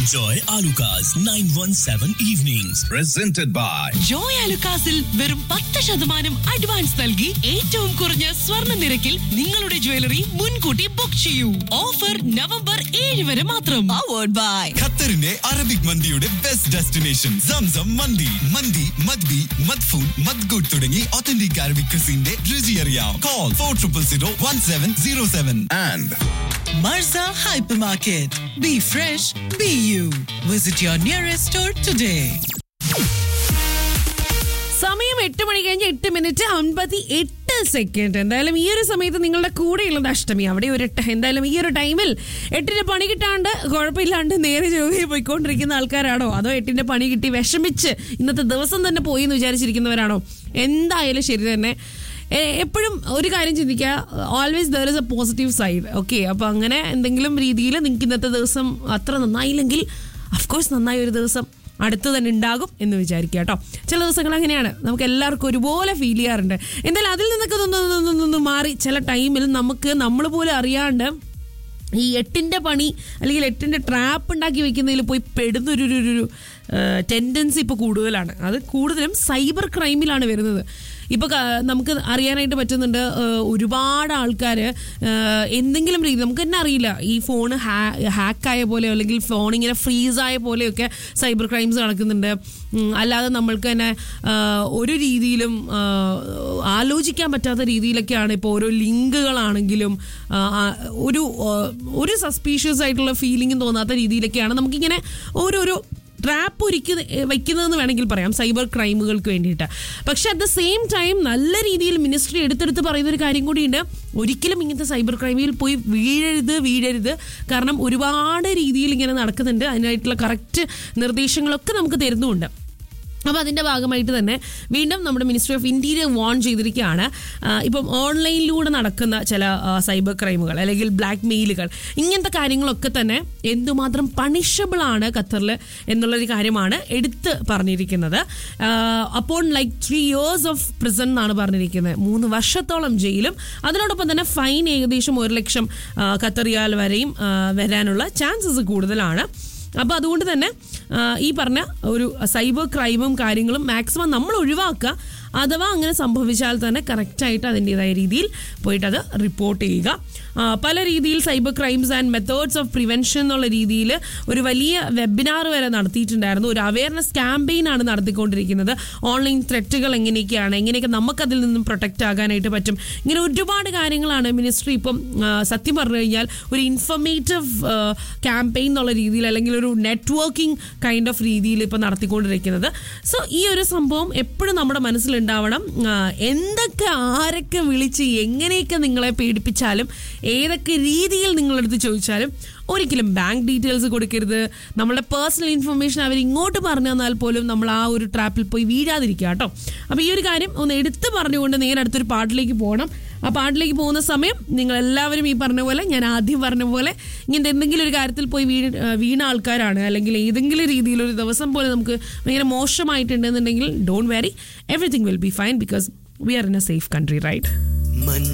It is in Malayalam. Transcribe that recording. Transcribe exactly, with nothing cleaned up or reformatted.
Joy Alucas nine one seven evenings. Presented by Joy Alucasil വെറും പത്ത് ശതമാനം അഡ്വാൻസ് നൽകി ഏറ്റവും കുറഞ്ഞ സ്വർണ്ണ നിരക്കിൽ നിങ്ങളുടെ ജ്വല്ലറി മുൻകൂട്ടി ബുക്ക് ചെയ്യൂ. ഓഫർ നവംബർ ഏഴ് വരെ മാത്രം. Powered by ഖത്തറിന്റെ അറബിക് മന്തിയുടെ ബെസ്റ്റ് ഡെസ്റ്റിനേഷൻ സംസം മന്തി. മന്തി മദ്ബി മദ്ഫൂൻ മദ്ഗുഡ് തുടങ്ങി ഒത്തന്റിക് അറബിക് ക്രിസിന്റെ രുചി അറിയാം. Call for triple zero one seven zero seven. and Marza Hypermarket. Be fresh, be you. Visit your nearest store today. സമയം എട്ട് മണി കഴിഞ്ഞ് എട്ട് മിനിറ്റ് അൻപത്തി എട്ട് സെക്കൻഡ്. എന്തായാലും ഈ ഒരു സമയത്ത് നിങ്ങളുടെ കൂടെയുള്ളത് അഷ്ടമി. അവിടെ ഒരു എട്ട് എന്തായാലും ഈ ഒരു ടൈമിൽ എട്ടിന്റെ പണി കിട്ടാണ്ട് കുഴപ്പമില്ലാണ്ട് നേരെ ജോലിയിൽ പോയിക്കൊണ്ടിരിക്കുന്ന ആൾക്കാരാണോ, അതോ എട്ടിന്റെ പണി കിട്ടി വിഷമിച്ച് ഇന്നത്തെ ദിവസം തന്നെ പോയി എന്ന് വിചാരിച്ചിരിക്കുന്നവരാണോ? എന്തായാലും ശരി തന്നെ. എപ്പോഴും ഒരു കാര്യം ചിന്തിക്കുക, always there is A positive side. Okay, അപ്പോൾ അങ്ങനെ എന്തെങ്കിലും രീതിയിൽ നിങ്ങൾക്ക് ഇന്നത്തെ ദിവസം അത്ര നന്നായില്ലെങ്കിൽ അഫ്കോഴ്സ് നന്നായി ഒരു ദിവസം അടുത്ത് തന്നെ ഉണ്ടാകും എന്ന് വിചാരിക്കുക കേട്ടോ. ചില ദിവസങ്ങൾ അങ്ങനെയാണ്, നമുക്ക് എല്ലാവർക്കും ഒരുപോലെ ഫീൽ ചെയ്യാറുണ്ട്. എന്തായാലും അതിൽ നിന്നൊക്കെ ഒന്ന് മാറി ചില ടൈമിൽ നമുക്ക് നമ്മൾ പോലും അറിയാണ്ട് ഈ എട്ടിൻ്റെ പണി അല്ലെങ്കിൽ എട്ടിൻ്റെ ട്രാപ്പ് ഉണ്ടാക്കി വെക്കുന്നതിൽ പോയി പെടുന്നൊരു ഒരു ടെൻഡൻസി ഇപ്പോൾ കൂടുതലാണ്. അത് കൂടുതലും സൈബർ ക്രൈമിലാണ് വരുന്നത്. ഇപ്പോൾ നമുക്ക് അറിയാനായിട്ട് പറ്റുന്നുണ്ട്, ഒരുപാട് ആൾക്കാർ എന്തെങ്കിലും രീതി നമുക്ക് തന്നെ അറിയില്ല, ഈ ഫോൺ ഹാ ഹാക്കായ പോലെയോ അല്ലെങ്കിൽ ഫോൺ ഇങ്ങനെ ഫ്രീസായ പോലെയൊക്കെ സൈബർ ക്രൈംസ് നടക്കുന്നുണ്ട്. അല്ലാതെ നമ്മൾക്ക് തന്നെ ഒരു രീതിയിലും ആലോചിക്കാൻ പറ്റാത്ത രീതിയിലൊക്കെയാണ് ഇപ്പോൾ ഓരോ ലിങ്കുകളാണെങ്കിലും ഒരു ഒരു സസ്പീഷ്യസ് ആയിട്ടുള്ള ഫീലിംഗും തോന്നാത്ത രീതിയിലൊക്കെയാണ് നമുക്കിങ്ങനെ ഓരോരോ ട്രാപ്പ് ഒരുക്കി വയ്ക്കുന്നതെന്ന് വേണമെങ്കിൽ പറയാം സൈബർ ക്രൈമുകൾക്ക് വേണ്ടിയിട്ട്. പക്ഷെ അറ്റ് ദ സെയിം ടൈം നല്ല രീതിയിൽ മിനിസ്ട്രി എടുത്തെടുത്ത് പറയുന്നൊരു കാര്യം കൂടിയുണ്ട്, ഒരിക്കലും ഇങ്ങനത്തെ സൈബർ ക്രൈമിൽ പോയി വീഴരുത് വീഴരുത് കാരണം ഒരുപാട് രീതിയിൽ ഇങ്ങനെ നടക്കുന്നുണ്ട്. അതിനായിട്ടുള്ള കറക്റ്റ് നിർദ്ദേശങ്ങളൊക്കെ നമുക്ക് തരുന്നുമുണ്ട്. അപ്പോൾ അതിൻ്റെ ഭാഗമായിട്ട് തന്നെ വീണ്ടും നമ്മുടെ മിനിസ്ട്രി ഓഫ് ഇൻറ്റീരിയർ വാൺ ചെയ്തിരിക്കുകയാണ്. ഇപ്പം ഓൺലൈനിലൂടെ നടക്കുന്ന ചില സൈബർ ക്രൈമുകൾ അല്ലെങ്കിൽ ബ്ലാക്ക് മെയിലുകൾ, ഇങ്ങനത്തെ കാര്യങ്ങളൊക്കെ തന്നെ എന്തുമാത്രം പണിഷബിൾ ആണ് ഖത്തറിൽ എന്നുള്ളൊരു കാര്യമാണ് എടുത്ത് പറഞ്ഞിരിക്കുന്നത്. അപ്പോൾ like three years of prison എന്നാണ് പറഞ്ഞിരിക്കുന്നത്, മൂന്ന് വർഷത്തോളം ജയിലും അതിനോടൊപ്പം തന്നെ ഫൈൻ ഏകദേശം ഒരു ലക്ഷം ഖത്തർ റിയാൽ വരെയും വരാനുള്ള ചാൻസസ് കൂടുതലാണ്. അപ്പോൾ അതുകൊണ്ട് തന്നെ ഈ പറഞ്ഞ ഒരു സൈബർ ക്രൈമും കാര്യങ്ങളും മാക്സിമം നമ്മൾ ഒഴിവാക്കുക. അഥവാ അങ്ങനെ സംഭവിച്ചാൽ തന്നെ കറക്റ്റായിട്ട് അതിൻ്റെതായ രീതിയിൽ പോയിട്ട് അത് റിപ്പോർട്ട് ചെയ്യുക. പല രീതിയിൽ cyber crimes and methods of prevention എന്നുള്ള രീതിയിൽ ഒരു വലിയ വെബിനാർ വരെ നടത്തിയിട്ടുണ്ടായിരുന്നു. ഒരു അവയർനെസ് ക്യാമ്പയിനാണ് നടത്തിക്കൊണ്ടിരിക്കുന്നത്. ഓൺലൈൻ ത്രെറ്റുകൾ എങ്ങനെയൊക്കെയാണ്, എങ്ങനെയൊക്കെ നമുക്കതിൽ നിന്നും പ്രൊട്ടക്റ്റ് ആകാനായിട്ട് പറ്റും, ഇങ്ങനെ ഒരുപാട് കാര്യങ്ങളാണ് മിനിസ്ട്രി ഇപ്പം സത്യം പറഞ്ഞു കഴിഞ്ഞാൽ ഒരു ഇൻഫർമേറ്റീവ് ക്യാമ്പയിൻ എന്നുള്ള രീതിയിൽ അല്ലെങ്കിൽ ഒരു നെറ്റ്വർക്കിംഗ് കൈൻഡ് ഓഫ് രീതിയിൽ ഇപ്പം നടത്തിക്കൊണ്ടിരിക്കുന്നത്. സോ ഈ ഒരു സംഭവം എപ്പോഴും നമ്മുടെ മനസ്സിലുണ്ടാവണം. എന്തൊക്കെ ആരൊക്കെ വിളിച്ച് എങ്ങനെയൊക്കെ നിങ്ങളെ പേടിപ്പിച്ചാലും ഏതൊക്കെ രീതിയിൽ നിങ്ങളെടുത്ത് ചോദിച്ചാലും ഒരിക്കലും ബാങ്ക് ഡീറ്റെയിൽസ് കൊടുക്കരുത്. നമ്മളുടെ പേഴ്സണൽ ഇൻഫർമേഷൻ അവർ ഇങ്ങോട്ട് പറഞ്ഞു തന്നാൽ പോലും നമ്മൾ ആ ഒരു ട്രാപ്പിൽ പോയി വീഴാതിരിക്കുക കേട്ടോ. അപ്പോൾ ഈ ഒരു കാര്യം ഒന്ന് എടുത്ത് പറഞ്ഞുകൊണ്ട് നേരെ അടുത്തൊരു പാട്ടിലേക്ക് പോകണം. ആ പാട്ടിലേക്ക് പോകുന്ന സമയം നിങ്ങളെല്ലാവരും ഈ പറഞ്ഞ പോലെ, ഞാൻ ആദ്യം പറഞ്ഞ പോലെ, ഇങ്ങനത്തെ എന്തെങ്കിലും ഒരു കാര്യത്തിൽ പോയി വീണ് വീണ ആൾക്കാരാണ് അല്ലെങ്കിൽ ഏതെങ്കിലും രീതിയിൽ ഒരു ദിവസം പോലെ നമുക്ക് ഭയങ്കര മോശമായിട്ടുണ്ടെന്നുണ്ടെങ്കിൽ don't worry, everything will be fine because we are in A safe country, right?